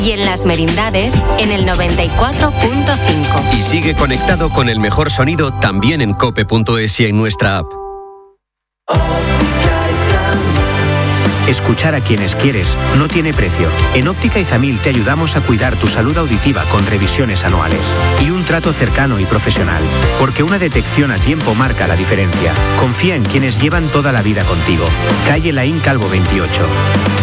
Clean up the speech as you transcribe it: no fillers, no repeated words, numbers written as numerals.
Y en Las Merindades, en el 94.5. Y sigue conectado con el mejor sonido también en cope.es y en nuestra app. Escuchar a quienes quieres no tiene precio. En Óptica Izamil te ayudamos a cuidar tu salud auditiva con revisiones anuales y un trato cercano y profesional, porque una detección a tiempo marca la diferencia. Confía en quienes llevan toda la vida contigo. Calle Laín Calvo 28.